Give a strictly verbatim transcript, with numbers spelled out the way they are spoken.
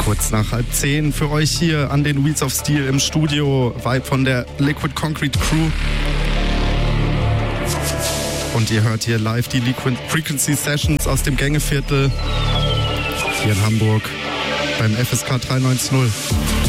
Kurz nach halb zehn für euch hier an den Wheels of Steel im Studio, weit von der Liquid Concrete Crew. Und ihr hört hier live die Liquid Frequency Sessions aus dem Gängeviertel hier in Hamburg beim F S K drei neunzig.